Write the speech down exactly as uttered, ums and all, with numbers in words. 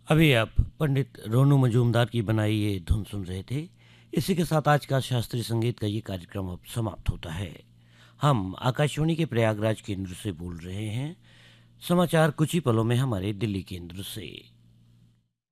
अभी आप पंडित रोनू मजूमदार की बनाई ये धुन सुन रहे थे। इसी के साथ आज का शास्त्रीय संगीत का ये कार्यक्रम अब समाप्त होता है। हम आकाशवाणी के प्रयागराज केंद्र से बोल रहे हैं। समाचार कुछ ही पलों में हमारे दिल्ली केंद्र से।